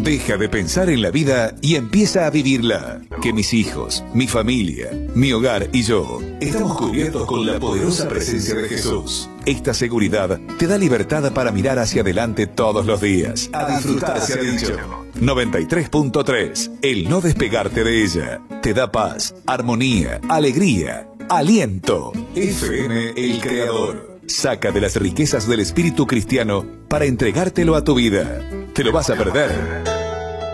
Deja de pensar en la vida y empieza a vivirla. Que mis hijos, mi familia, mi hogar y yo estamos cubiertos con la poderosa presencia de Jesús. Esta seguridad te da libertad para mirar hacia adelante todos los días. A disfrutar, se ha dicho. 93.3. El no despegarte de ella te da paz, armonía, alegría, aliento. FM El Creador. Saca de las riquezas del espíritu cristiano para entregártelo a tu vida. ¿Te lo vas a perder?